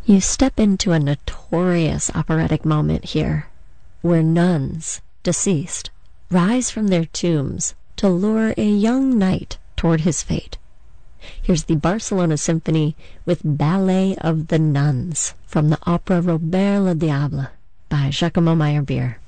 You step into a notorious operatic moment here, where nuns, deceased, rise from their tombs to lure a young knight toward his fate. Here's the Barcelona Symphony with Ballet of the Nuns from the opera Robert le Diable by Giacomo Meyerbeer.